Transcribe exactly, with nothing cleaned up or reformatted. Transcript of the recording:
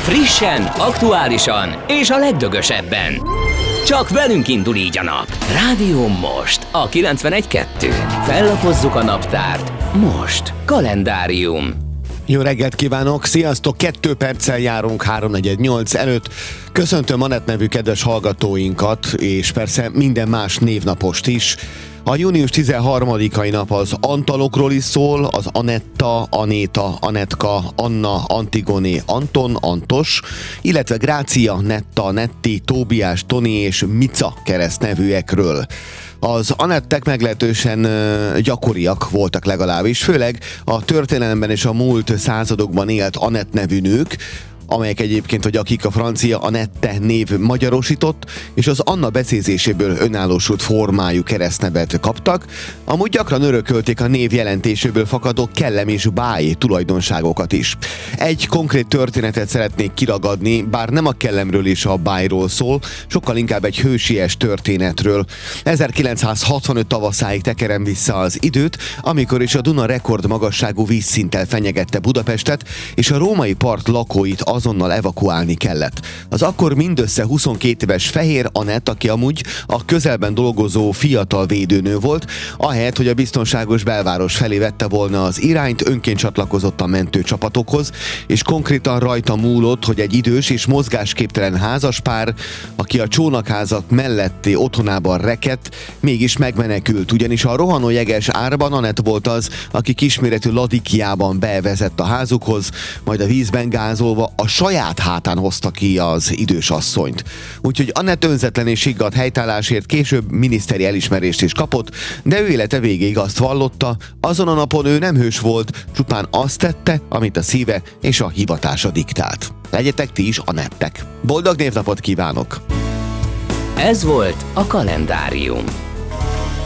Frissen, aktuálisan és a legdögösebben. Csak velünk indul így a nap. Rádió Most, a kilencvenegy kettő. Fellapozzuk a naptárt. Most. Kalendárium. Jó reggelt kívánok, sziasztok! Kettő perccel járunk háromnegyednyolc előtt. Köszöntöm Anett nevű kedves hallgatóinkat, és persze minden más névnapost is. A június tizenharmadikai nap az Antalokról is szól, az Anetta, Anéta, Anetka, Anna, Antigoné, Anton, Antos, illetve Grácia, Netta, Netti, Tóbiás, Toni és Mica keresztnevűekről. Az Anettek meglehetősen gyakoriak voltak legalábbis, főleg a történelemben és a múlt századokban élt Anett nevű nők, amelyek egyébként, vagy akik a francia Anette név magyarosított, és az Anna becézéséből önállósult formájú keresztnevet kaptak, amúgy gyakran örökölték a név jelentéséből fakadó kellem és báj tulajdonságokat is. Egy konkrét történetet szeretnék kiragadni, bár nem a kellemről és a bájról szól, sokkal inkább egy hősies történetről. ezerkilencszázhatvanöt tavaszáig tekerem vissza az időt, amikor is a Duna rekordmagasságú vízszinttel fenyegette Budapestet, és a római part lakóit azonnal evakuálni kellett. Az akkor mindössze huszonkét éves Fehér Anett, aki amúgy a közelben dolgozó fiatal védőnő volt, ahelyett, hogy a biztonságos belváros felé vette volna az irányt, önként csatlakozott a mentőcsapatokhoz, és konkrétan rajta múlott, hogy egy idős és mozgásképtelen házaspár, aki a csónakházak melletti otthonában rekedt, mégis megmenekült, ugyanis a rohanó jeges árban Anett volt az, aki kisméretű ladikiában bevezett a házukhoz, majd a vízben gázolva a saját hátán hozta ki az idős asszonyt. Úgyhogy Anett önzetlen és higgadt helytállásért később miniszteri elismerést is kapott, de ő élete végéig azt vallotta, azon a napon ő nem hős volt, csupán azt tette, amit a szíve és a hivatása diktált. Legyetek ti is Anettek. Boldog névnapot kívánok! Ez volt a Kalendárium.